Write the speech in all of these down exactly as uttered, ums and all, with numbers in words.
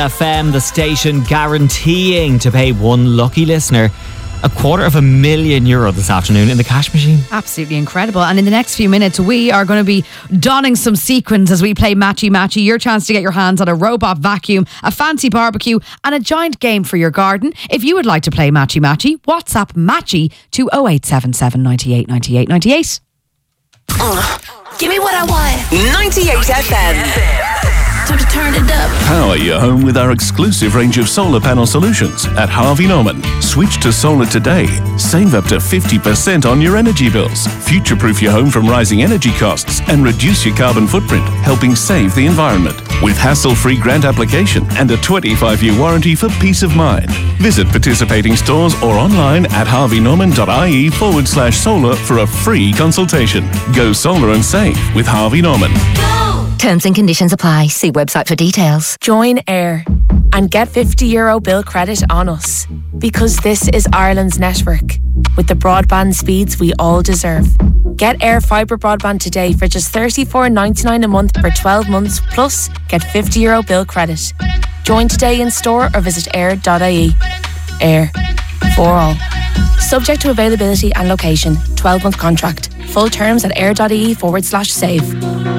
F M, the station guaranteeing to pay one lucky listener a quarter of a million euro this afternoon in the cash machine. Absolutely incredible. And in the next few minutes, we are going to be donning some sequins as we play Matchy Matchy. Your chance to get your hands on a robot vacuum, a fancy barbecue, and a giant game for your garden. If you would like to play Matchy Matchy, WhatsApp Matchy to oh eight seven seven, ninety-eight, ninety-eight, ninety-eight. Uh, give me what I want. ninety-eight F M. Time to turn it up. Power your home with our exclusive range of solar panel solutions at Harvey Norman. Switch to solar today. Save up to fifty percent on your energy bills. Future-proof your home from rising energy costs and reduce your carbon footprint, helping save the environment. With hassle-free grant application and a twenty-five year warranty for peace of mind. Visit participating stores or online at harveynorman.ie forward slash solar for a free consultation. Go solar and save with Harvey Norman. Terms and conditions apply. See website for details. Join Air and get fifty euro bill credit on us. Because this is Ireland's network, with the broadband speeds we all deserve. Get Air Fibre broadband today for just thirty-four ninety-nine a month for twelve months, plus get fifty euro bill credit. Join today in store or visit air dot I E. Air. For all. Subject to availability and location. twelve month contract. Full terms at air.ie forward slash save.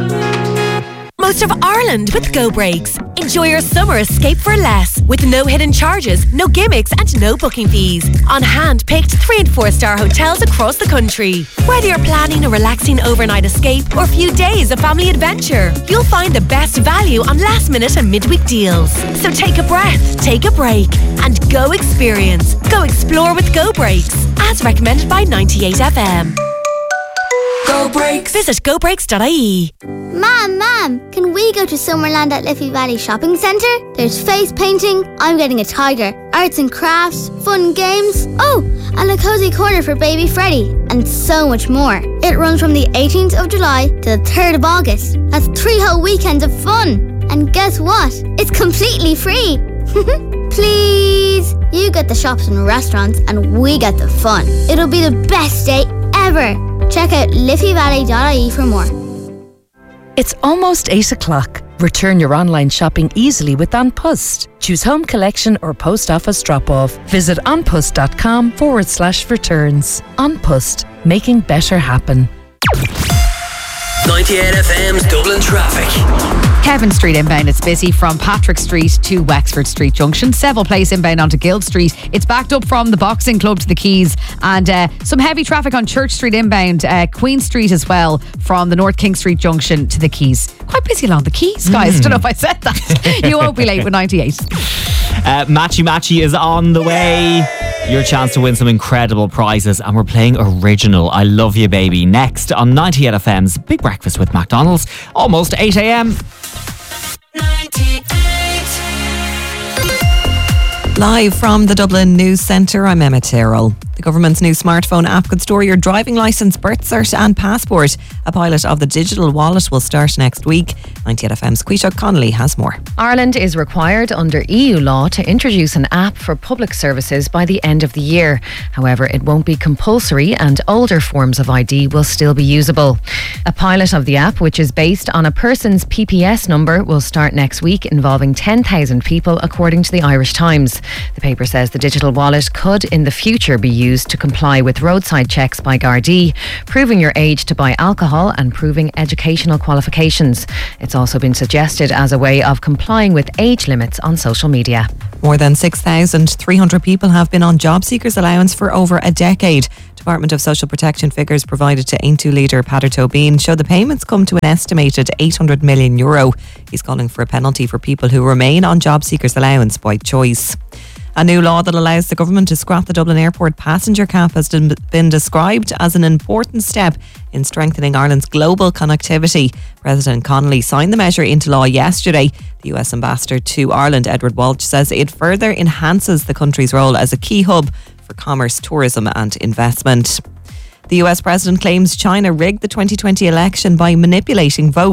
Most of Ireland with Go Breaks. Enjoy your summer escape for less, with no hidden charges, no gimmicks and no booking fees. On hand-picked three and four star hotels across the country. Whether you're planning a relaxing overnight escape or a few days of family adventure, you'll find the best value on last minute and midweek deals. So take a breath, take a break and go experience. Go explore with Go Breaks, as recommended by ninety-eight F M. Go Breaks. Visit go breaks dot I E. Mom, Mom, can we go to Summerland at Liffey Valley Shopping Centre? There's face painting, I'm getting a tiger, arts and crafts, fun games, oh, and a cozy corner for baby Freddie, and so much more. It runs from the eighteenth of July to the third of August. That's three whole weekends of fun. And guess what? It's completely free. Please. You get the shops and restaurants and we get the fun. It'll be the best day ever. Check out liffey valley dot I E for more. It's almost eight o'clock. Return your online shopping easily with An Post. Choose home collection or post office drop-off. Visit onpost.com forward slash returns. An Post, making better happen. ninety-eight F M's Dublin traffic. Kevin Street inbound, it's busy from Patrick Street to Wexford Street Junction. Seville Place inbound onto Guild Street. It's backed up from the Boxing Club to the Quays. And uh, some heavy traffic on Church Street inbound, uh, Queen Street as well, from the North King Street Junction to the Quays. Quite busy along the Quays, guys. Mm. Don't know if I said that. You won't be late with ninety-eight. Uh, Matchy Matchy is on the way. Your chance to win some incredible prizes, and we're playing Original I Love You Baby next on ninety-eight F M's Big Breakfast with McDonald's. Almost eight a m. Live from the Dublin News Centre, I'm Emma Tyrrell. The government's new smartphone app could store your driving licence, birth cert and passport. A pilot of the digital wallet will start next week. ninety-eight F M's Quisha Connolly has more. Ireland is required under E U law to introduce an app for public services by the end of the year. However, it won't be compulsory and older forms of I D will still be usable. A pilot of the app, which is based on a person's P P S number, will start next week, involving ten thousand people, according to the Irish Times. The paper says the digital wallet could in the future be used to comply with roadside checks by Gardaí, proving your age to buy alcohol and proving educational qualifications. It's also been suggested as a way of complying with age limits on social media. More than six thousand three hundred people have been on job seekers allowance for over a decade. Department of Social Protection figures provided to Aontú leader Peadar Tóibín show the payments come to an estimated eight hundred million euro. He's calling for a penalty for people who remain on job seekers allowance by choice. A new law that allows the government to scrap the Dublin Airport passenger cap has been described as an important step in strengthening Ireland's global connectivity. President Connolly signed the measure into law yesterday. The U S ambassador to Ireland, Edward Walsh, says it further enhances the country's role as a key hub for commerce, tourism and investment. The U S president claims China rigged the twenty twenty election by manipulating votes.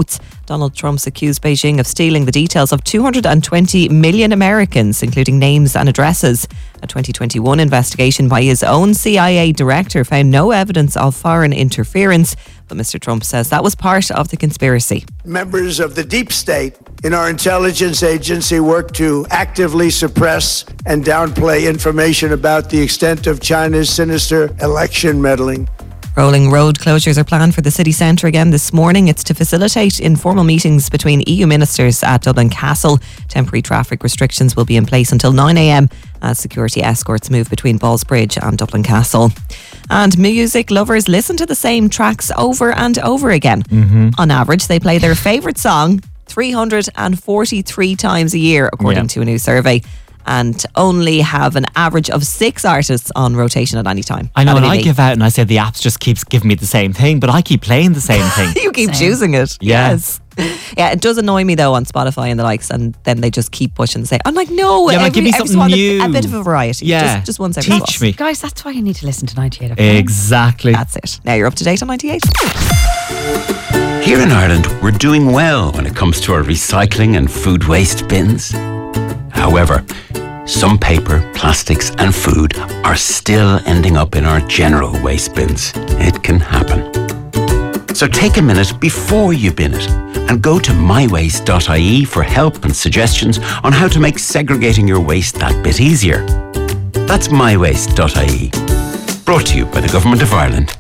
Donald Trump's accused Beijing of stealing the details of two hundred twenty million Americans, including names and addresses. A twenty twenty-one investigation by his own C I A director found no evidence of foreign interference, but Mister Trump says that was part of the conspiracy. Members of the deep state in our intelligence agency work to actively suppress and downplay information about the extent of China's sinister election meddling. Rolling road closures are planned for the city centre again this morning. It's to facilitate informal meetings between E U ministers at Dublin Castle. Temporary traffic restrictions will be in place until nine a.m. as security escorts move between Ballsbridge and Dublin Castle. And music lovers listen to the same tracks over and over again. Mm-hmm. On average, they play their favourite song three hundred forty-three times a year, according Yeah. to a new survey, and only have an average of six artists on rotation at any time. I know, and That'll I be me. give out and I say the apps just keeps giving me the same thing, but I keep playing the same thing. You keep Same. choosing it. Yeah. Yes. Yeah, it does annoy me though on Spotify and the likes, and then they just keep pushing the same. I'm like, no, Yeah, like, every, give me every something so often, new. A bit of a variety. Yeah. Just, just once every so Teach often. me. Guys, that's why you need to listen to ninety-eight F M. Exactly. That's it. Now you're up to date on ninety-eight. Here in Ireland, we're doing well when it comes to our recycling and food waste bins. However, some paper, plastics and food are still ending up in our general waste bins. It can happen. So take a minute before you bin it and go to my waste dot I E for help and suggestions on how to make segregating your waste that bit easier. That's my waste dot I E. Brought to you by the Government of Ireland.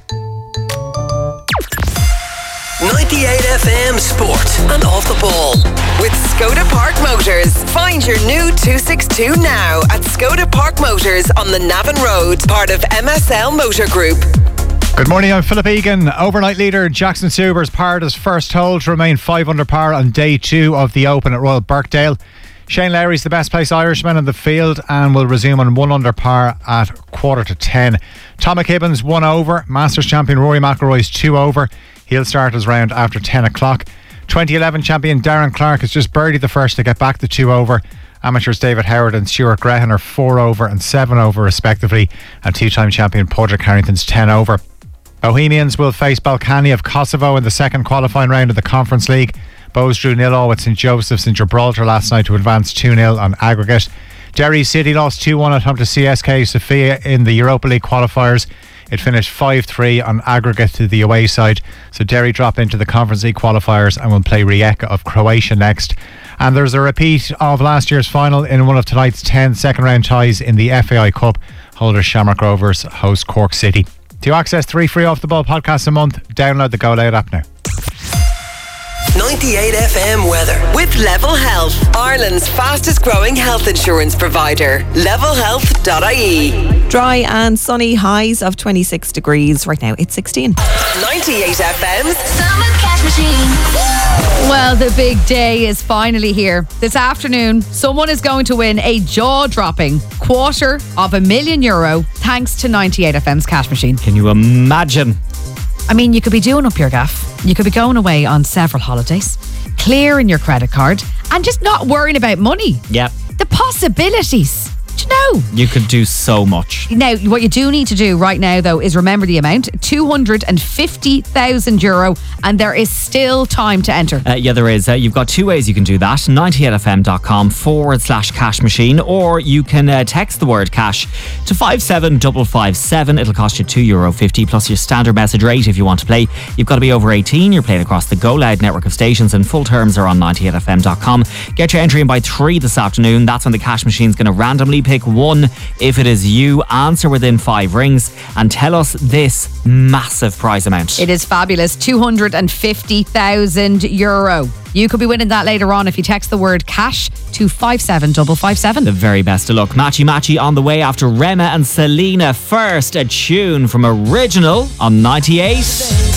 ninety-eight F M Sport and Off the Ball. With Skoda Park Motors. Find your new two sixty-two now at Skoda Park Motors on the Navan Road, part of M S L Motor Group. Good morning, I'm Philip Egan. Overnight leader Jackson Subers parred his first hole to remain five under par on day two of the Open at Royal Birkdale. Shane Lowry's the best placed Irishman in the field and will resume on one under par at quarter to ten. Tom McKibben's one over. Masters champion Rory McIlroy's two over. He'll start his round after ten o'clock. twenty eleven champion Darren Clark has just birdied the first to get back to two over. Amateurs David Howard and Stuart Grehan are four over and seven over respectively, and two-time champion Padraig Harrington's ten over. Bohemians will face Balkany of Kosovo in the second qualifying round of the Conference League. Bows drew nil all with St Joseph's in Gibraltar last night to advance two nil on aggregate. Derry City lost two one at home to C S K Sofia in the Europa League qualifiers. It finished five three on aggregate to the away side, so Derry drop into the Conference League qualifiers and will play Rijeka of Croatia next. And there's a repeat of last year's final in one of tonight's ten second round ties in the F A I Cup. Holders Shamrock Rovers host Cork City. To access three free Off the Ball podcasts a month, download the Go Loud app now. ninety-eight F M weather. With Level Health, Ireland's fastest growing health insurance provider. level health dot I E. Dry and sunny, highs of twenty-six degrees. Right now it's sixteen. ninety-eight F M's Summer Cash Machine. Well, the big day is finally here. This afternoon, someone is going to win a jaw-dropping quarter of a million euro thanks to ninety-eight F M's cash machine. Can you imagine? I mean, you could be doing up your gaff. You could be going away on several holidays, clearing your credit card, and just not worrying about money. Yep. The possibilities. Do you know? You could do so much. Now, what you do need to do right now, though, is remember the amount, two hundred fifty thousand euro, and there is still time to enter. Uh, yeah, there is. Uh, you've got two ways you can do that. ninety-eight F M dot com forward slash cash machine, or you can uh, text the word cash to five seven five five seven. It'll cost you two euro fifty plus your standard message rate if you want to play. You've got to be over eighteen. You're playing across the Go Loud network of stations, and full terms are on ninety-eight F M dot com. Get your entry in by three this afternoon. That's when the cash machine's going to randomly pick one. If it is you, answer within five rings and tell us this massive prize amount. It is fabulous, two hundred fifty thousand euro. You could be winning that later on if you text the word cash to five seven five five seven. The very best of luck. Matchy Matchy on the way after Rema and Selena. First, a tune from Original on ninety-eight.